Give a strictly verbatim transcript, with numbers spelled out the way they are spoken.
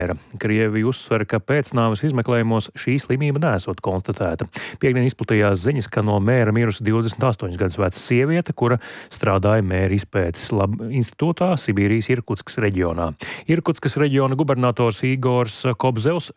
Krievija uzsver, ka pēcnāves izmeklējumos šī slimība neesot konstatēta. Piektdien izplatījās ziņas, ka no mēra mirusi divdesmit astoņus gadus veca sieviete, kura strādāja mēra izpētes lab institūtā Sibīrijas Irkutskas reģionā. Irkutskas reģiona gubernators Igors Kobzevs